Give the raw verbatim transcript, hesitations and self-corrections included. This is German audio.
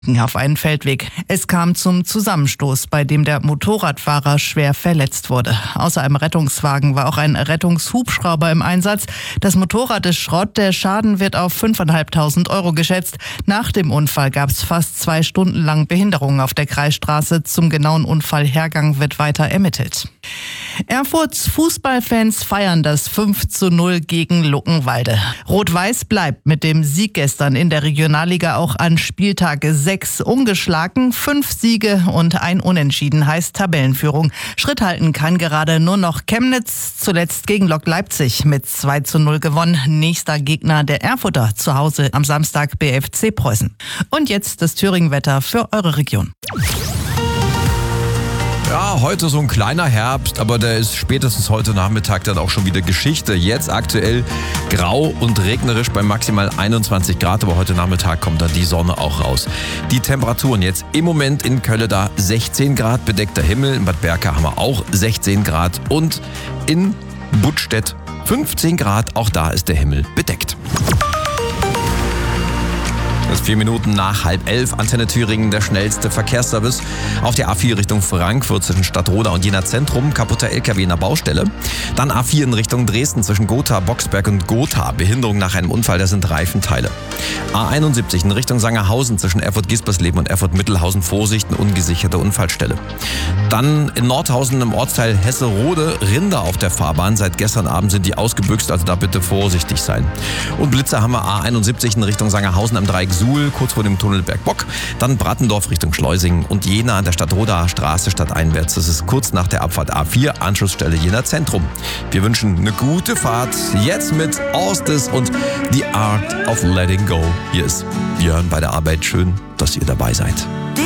auf einen Feldweg. Es kam zum Zusammenstoß, bei dem der Motorradfahrer schwer verletzt wurde. Außer einem Rettungswagen war auch ein Rettungshubschrauber im Einsatz. Das Motorrad ist Schrott, der Schaden wird auf fünftausendfünfhundert Euro geschätzt. Nach dem Unfall gab es fast zwei Stunden lang Behinderungen auf der Kreisstraße. Zum genauen Unfallhergang wird weiter ermittelt. Erfurts Fußballfans feiern das fünf zu null gegen Luckenwalde. Rot-Weiß bleibt mit dem Sieg gestern in der Regionalliga auch an Spieltag sechs ungeschlagen. Fünf Siege und ein Unentschieden heißt Tabellenführung. Schritt halten kann gerade nur noch Chemnitz, zuletzt gegen Lok Leipzig mit zwei zu null gewonnen. Nächster Gegner der Erfurter zu Hause am Samstag B F C Preußen. Und jetzt das Thüringen-Wetter für eure Region. Ja, heute so ein kleiner Herbst, aber der ist spätestens heute Nachmittag dann auch schon wieder Geschichte. Jetzt aktuell grau und regnerisch bei maximal einundzwanzig Grad, aber heute Nachmittag kommt dann die Sonne auch raus. Die Temperaturen jetzt im Moment in Kölleda sechzehn Grad, bedeckter Himmel. In Bad Berka haben wir auch sechzehn Grad und in Buttstedt fünfzehn Grad. Auch da ist der Himmel bedeckt. Das ist vier Minuten nach halb elf. Antenne Thüringen, der schnellste Verkehrsservice. Auf der A vier Richtung Frankfurt zwischen Stadtroda und Jena Zentrum. Kaputter L K W in der Baustelle. Dann A vier in Richtung Dresden zwischen Gotha, Boxberg und Gotha. Behinderung nach einem Unfall, da sind Reifenteile. A einundsiebzig in Richtung Sangerhausen zwischen Erfurt-Gispersleben und Erfurt-Mittelhausen. Vorsicht, eine ungesicherte Unfallstelle. Dann in Nordhausen im Ortsteil Hesserode Rinder auf der Fahrbahn. Seit gestern Abend sind die ausgebüxt, also da bitte vorsichtig sein. Und Blitzer haben wir A einundsiebzig in Richtung Sangerhausen am Dreieck Suhl, kurz vor dem Tunnel Bergbock. Dann Brattendorf Richtung Schleusingen und Jena an der Stadtroda Straße stadteinwärts. Das ist kurz nach der Abfahrt A vier, Anschlussstelle Jena Zentrum. Wir wünschen eine gute Fahrt. Jetzt mit Austis und The Art of Letting Go. Hier ist Björn bei der Arbeit. Schön, dass ihr dabei seid.